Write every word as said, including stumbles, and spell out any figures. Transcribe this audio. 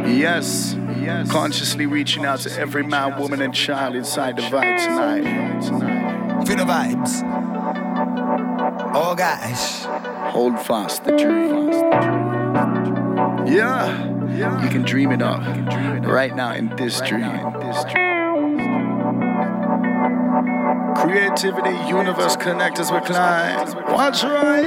Yes, yes. Consciously reaching out to every man, woman, and child inside the vibe tonight. Feel the vibes. Oh gosh. Hold fast the dream. Yeah, you can dream it up right now in this dream. Creativity, universe connect us with Klein. Watch right.